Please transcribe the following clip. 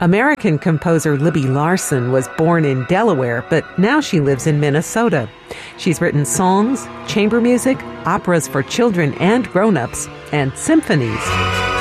American composer Libby Larsen was born in Delaware, but now she lives in Minnesota. She's written songs, chamber music, operas for children and grown-ups, and symphonies.